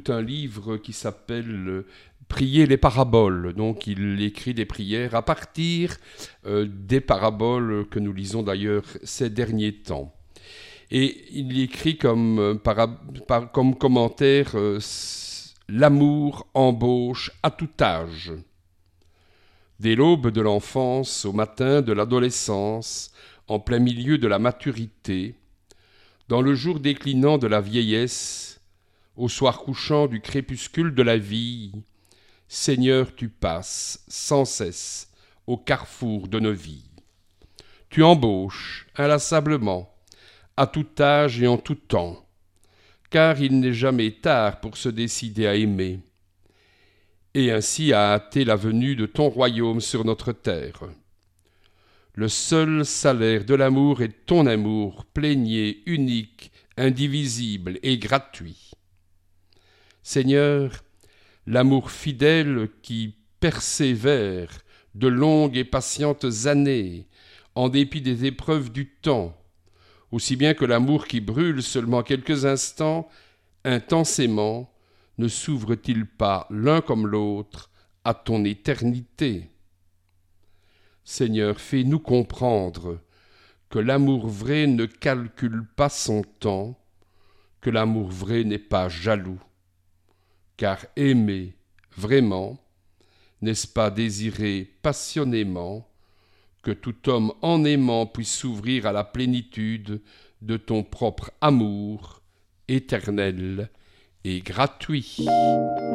un livre qui s'appelle Prier les paraboles. Donc il écrit des prières à partir des paraboles que nous lisons d'ailleurs ces derniers temps. Et il écrit comme commentaire l'amour embauche à tout âge. Dès l'aube de l'enfance au matin de l'adolescence, en plein milieu de la maturité, dans le jour déclinant de la vieillesse, au soir couchant du crépuscule de la vie, Seigneur, tu passes sans cesse au carrefour de nos vies. Tu embauches inlassablement, à tout âge et en tout temps, car il n'est jamais tard pour se décider à aimer, et ainsi à hâter la venue de ton royaume sur notre terre. Le seul salaire de l'amour est ton amour, plénier, unique, indivisible et gratuit. Seigneur, l'amour fidèle qui persévère de longues et patientes années, en dépit des épreuves du temps, aussi bien que l'amour qui brûle seulement quelques instants, intensément, ne s'ouvre-t-il pas l'un comme l'autre à ton éternité? Seigneur, fais-nous comprendre que l'amour vrai ne calcule pas son temps, que l'amour vrai n'est pas jaloux, car aimer vraiment, n'est-ce pas désirer passionnément que tout homme en aimant puisse s'ouvrir à la plénitude de ton propre amour, éternel et gratuit.